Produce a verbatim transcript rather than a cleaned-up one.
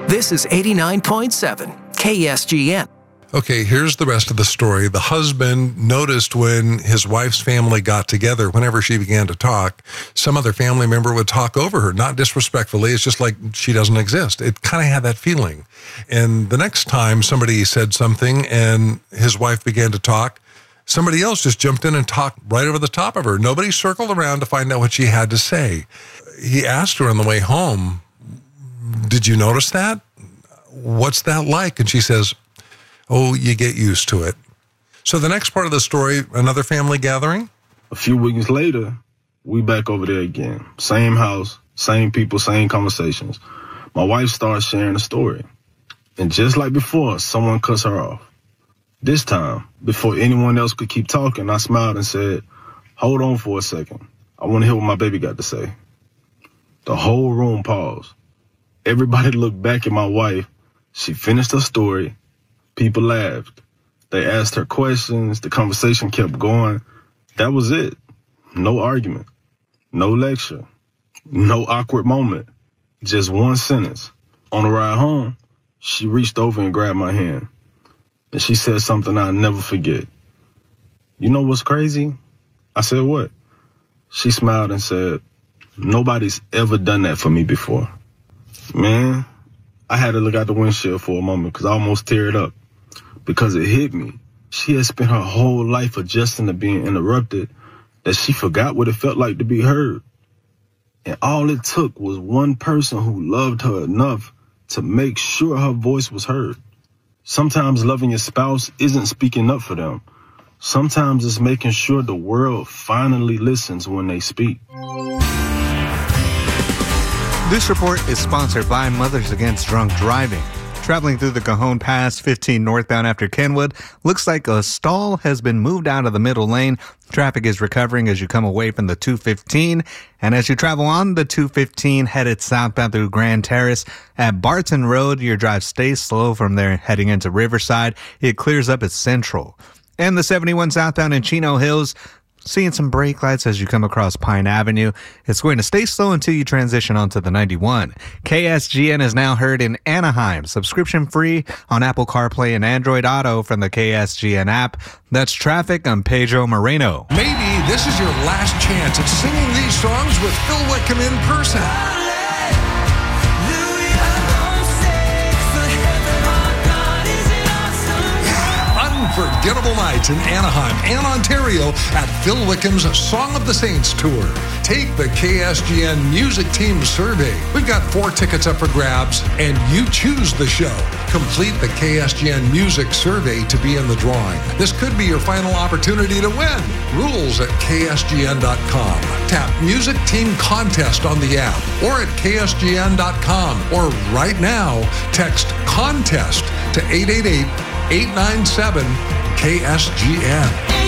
This is eighty-nine point seven K S G N. Okay, here's the rest of the story. The husband noticed when his wife's family got together, whenever she began to talk, some other family member would talk over her, not disrespectfully. It's just like she doesn't exist. It kind of had that feeling. And the next time somebody said something and his wife began to talk, somebody else just jumped in and talked right over the top of her. Nobody circled around to find out what she had to say. He asked her on the way home, "Did you notice that? What's that like?" And she says, "Oh, you get used to it." So the next part of the story, another family gathering. A few weeks later, we back over there again. Same house, same people, same conversations. My wife starts sharing a story. And just like before, someone cuts her off. This time, before anyone else could keep talking, I smiled and said, "Hold on for a second. I want to hear what my baby got to say." The whole room paused. Everybody looked back at my wife. She finished her story. People laughed. They asked her questions. The conversation kept going. That was it. No argument. No lecture. No awkward moment. Just one sentence. On the ride home, she reached over and grabbed my hand. And she said something I'll never forget. "You know what's crazy?" I said, "What?" She smiled and said, "Nobody's ever done that for me before." Man, I had to look out the windshield for a moment because I almost teared up. Because it hit me. She had spent her whole life adjusting to being interrupted that she forgot what it felt like to be heard. And all it took was one person who loved her enough to make sure her voice was heard. Sometimes loving your spouse isn't speaking up for them. Sometimes it's making sure the world finally listens when they speak. This report is sponsored by Mothers Against Drunk Driving. Traveling through the Cajon Pass, fifteen northbound after Kenwood, looks like a stall has been moved out of the middle lane. Traffic is recovering as you come away from the two fifteen. And as you travel on the two fifteen headed southbound through Grand Terrace, at Barton Road, your drive stays slow from there heading into Riverside. It clears up at Central. And the seventy-one southbound in Chino Hills, seeing some brake lights as you come across Pine Avenue. It's going to stay slow until you transition onto the ninety-one. K S G N is now heard in Anaheim, subscription free on Apple CarPlay and Android Auto from the K S G N app. That's traffic. I'm Pedro Moreno. Maybe this is your last chance at singing these songs with Phil Wickham in person. Unforgettable nights in Anaheim and Ontario at Phil Wickham's Song of the Saints Tour. Take the K S G N Music Team Survey. We've got four tickets up for grabs, and you choose the show. Complete the K S G N Music Survey to be in the drawing. This could be your final opportunity to win. Rules at K S G N dot com. Tap Music Team Contest on the app or at K S G N dot com. Or right now, text CONTEST to eight eight eight, eight nine seven, K S G N.